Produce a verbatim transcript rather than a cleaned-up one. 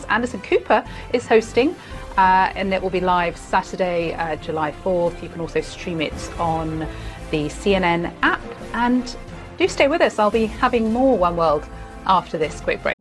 Anderson Cooper is hosting, uh, and it will be live Saturday, uh, July fourth. You can also stream it on the C N N app, and do stay with us. I'll be having more One World after this quick break.